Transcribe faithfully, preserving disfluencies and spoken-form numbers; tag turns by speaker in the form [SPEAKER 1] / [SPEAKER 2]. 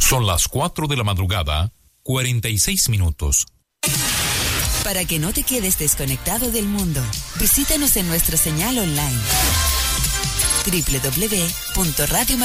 [SPEAKER 1] Son las cuatro de la madrugada, cuarenta y seis minutos.
[SPEAKER 2] Para que no te quedes desconectado del mundo, visítanos en nuestra señal online doble u doble u doble u punto radio